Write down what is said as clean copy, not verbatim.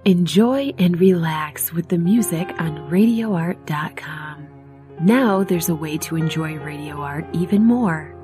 Enjoy and relax with the music on RadioArt.com. Now there's a way to enjoy Radio Art even more.